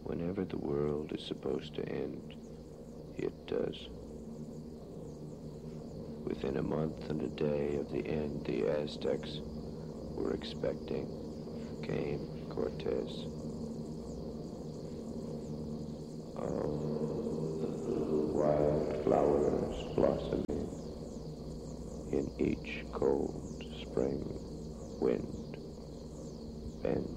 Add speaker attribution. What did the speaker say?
Speaker 1: Whenever the world is supposed to end, it does. Within a month and a day of the end the Aztecs were expecting came Cortez. Oh, wild flowers blossoming in each cold spring wind bends